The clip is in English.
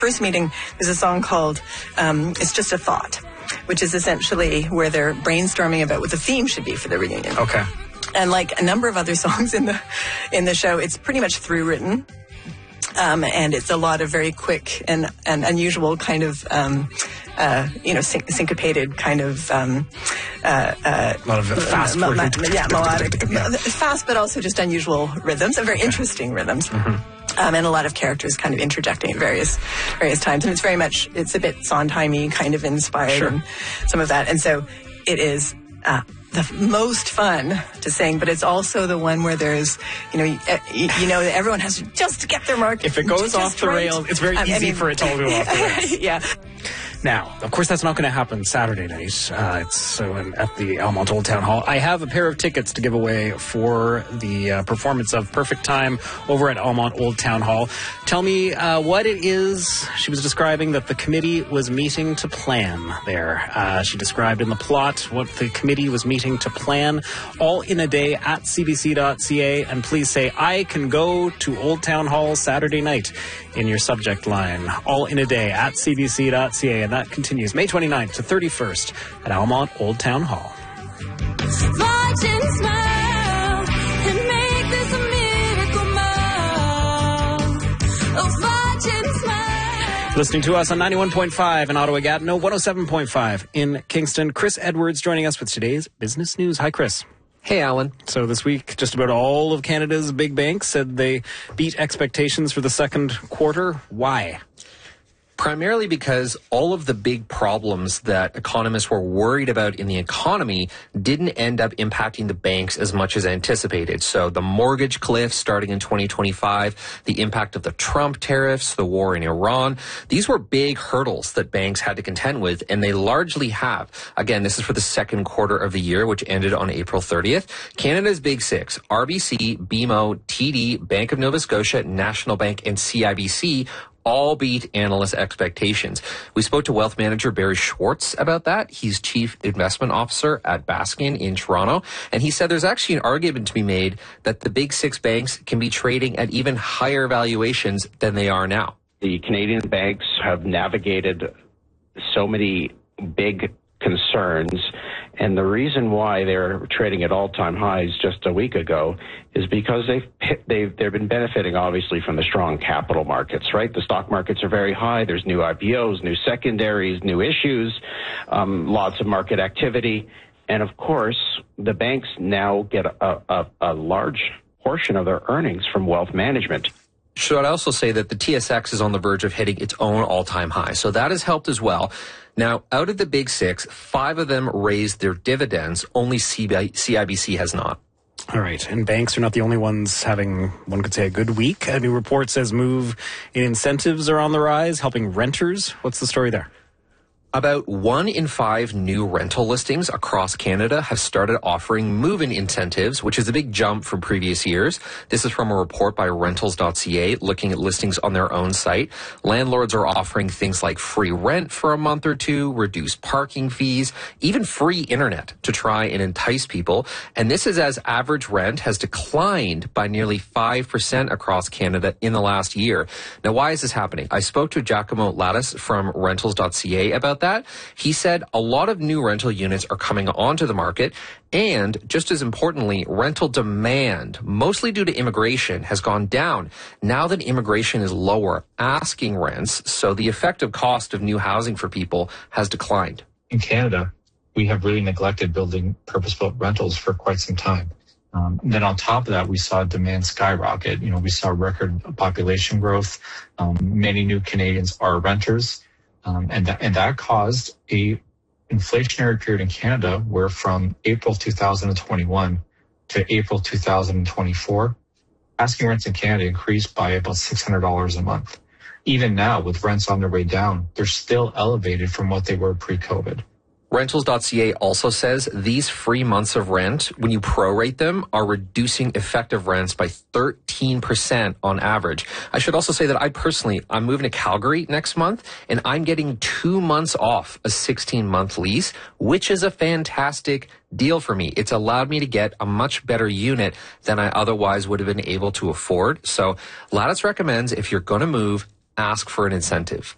First meeting, there's a song called It's Just a Thought, which is essentially where they're brainstorming about what the theme should be for the reunion. Okay. And like a number of other songs in the show, it's pretty much through written. And it's a lot of very quick and unusual kind of, syncopated kind of, a lot of fast, melodic, fast, but also just unusual rhythms and very interesting rhythms. Mm-hmm. And a lot of characters kind of interjecting at various times. And it's a bit Sondheim-y kind of inspired and some of that. And so it is the most fun to sing, but it's also the one where there's, that everyone has to just get their mark. If it goes off the rails, it's very easy for it to all go off the rails. Yeah. Now, of course, that's not going to happen Saturday night. It's at the Almonte Old Town Hall. I have a pair of tickets to give away for the performance of Perfect Time over at Almonte Old Town Hall. Tell me what it is she was describing that the committee was meeting to plan there. She described in the plot what the committee was meeting to plan, all in a day at cbc.ca. And please say, I can go to Old Town Hall Saturday night in your subject line. All in a day at cbc.ca. And that continues May 29th to 31st at Almonte Old Town Hall. Watch and smile and make this a miracle more. Oh, watch and smile. Listening to us on 91.5 in Ottawa-Gatineau, 107.5 in Kingston. Chris Edwards joining us with today's business news. Hi, Chris. Hey, Alan. So this week, just about all of Canada's big banks said they beat expectations for the second quarter. Why? Primarily because all of the big problems that economists were worried about in the economy didn't end up impacting the banks as much as anticipated. So the mortgage cliff starting in 2025, the impact of the Trump tariffs, the war in Iran, these were big hurdles that banks had to contend with, and they largely have. Again, this is for the second quarter of the year, which ended on April 30th. Canada's big six, RBC, BMO, TD, Bank of Nova Scotia, National Bank, and CIBC, all beat analyst expectations. We spoke to wealth manager Barry Schwartz about that. He's chief investment officer at Baskin in Toronto. And he said there's actually an argument to be made that the big six banks can be trading at even higher valuations than they are now. The Canadian banks have navigated so many big concerns, and the reason why they're trading at all-time highs just a week ago is because they've been benefiting obviously from the strong capital markets, right? The stock markets are very high. There's new IPOs, new secondaries, new issues, lots of market activity, and of course the banks now get a large portion of their earnings from wealth management. Should I also say that the TSX is on the verge of hitting its own all-time high, so that has helped as well. Now, out of the big six, 5 of them raised their dividends. Only CIBC has not. All right. And banks are not the only ones having, one could say, a good week. A new report says move in incentives are on the rise, helping renters. What's the story there? About 1 in 5 new rental listings across Canada have started offering move-in incentives, which is a big jump from previous years. This is from a report by Rentals.ca looking at listings on their own site. Landlords are offering things like free rent for a month or two, reduced parking fees, even free internet to try and entice people. And this is as average rent has declined by nearly 5% across Canada in the last year. Now, why is this happening? I spoke to Giacomo Lattis from Rentals.ca about that. He said a lot of new rental units are coming onto the market, and just as importantly, rental demand, mostly due to immigration, has gone down. Now that immigration is lower, asking rents, so the effective cost of new housing for people has declined. In Canada, we have really neglected building purpose-built rentals for quite some time. Then on top of that, we saw demand skyrocket. We saw record population growth. Many new Canadians are renters. And that caused a inflationary period in Canada where from April 2021 to April 2024, asking rents in Canada increased by about $600 a month. Even now, with rents on their way down, they're still elevated from what they were pre-COVID. Rentals.ca also says these free months of rent, when you prorate them, are reducing effective rents by 13% on average. I should also say that I'm moving to Calgary next month, and I'm getting 2 months off a 16-month lease, which is a fantastic deal for me. It's allowed me to get a much better unit than I otherwise would have been able to afford. So Lattice recommends if you're going to move, ask for an incentive.